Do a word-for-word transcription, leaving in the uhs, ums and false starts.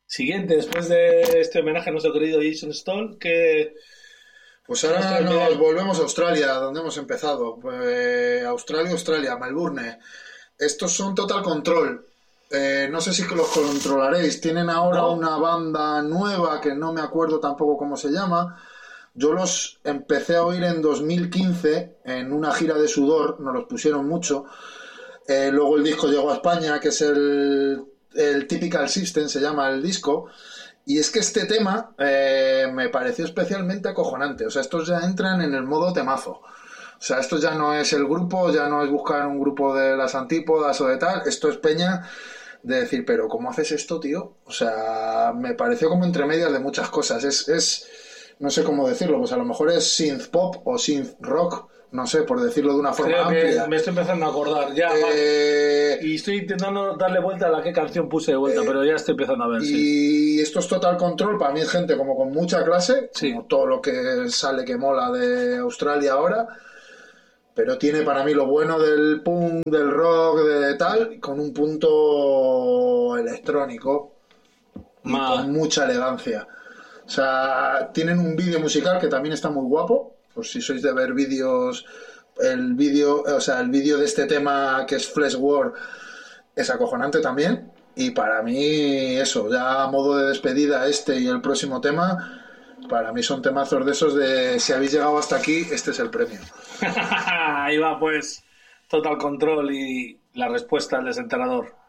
Siguiente, después de este homenaje a nuestro querido Jason Stoll, que... Pues ahora nos volvemos a Australia, donde hemos empezado. Pues Australia, Australia, Melbourne. Estos son Total Control. Eh, no sé si los controlaréis. Tienen ahora no. una banda nueva que no me acuerdo tampoco cómo se llama. Yo los empecé a oír en dos mil quince en una gira de Sudor, nos los pusieron mucho. Eh, luego el disco llegó a España, que es el, el Typical System, se llama el disco. Y es que este tema eh, me pareció especialmente acojonante. O sea, estos ya entran en el modo temazo. O sea, esto ya no es el grupo, ya no es buscar un grupo de las antípodas o de tal. Esto es peña de decir, pero ¿cómo haces esto, tío? O sea, me pareció como entre medias de muchas cosas. Es, es no sé cómo decirlo, pues a lo mejor es synth pop o synth rock. No sé, por decirlo de una forma Creo amplia. Que me estoy empezando a acordar, ya. Eh... Y estoy intentando darle vuelta a la qué canción puse de vuelta, eh... pero ya estoy empezando a ver. Y sí. esto es Total Control, para mí es gente como con mucha clase, sí. como todo lo que sale que mola de Australia ahora, pero tiene para mí lo bueno del punk, del rock, de tal, con un punto electrónico y con mucha elegancia. O sea, tienen un vídeo musical que también está muy guapo. Por si sois de ver vídeos, el vídeo, o sea, el vídeo de este tema que es Flesh War es acojonante también. Y para mí, eso, ya a modo de despedida, este y el próximo tema, para mí son temazos de esos de si habéis llegado hasta aquí, este es el premio. Ahí va, pues, Total Control y la respuesta al desenterrador.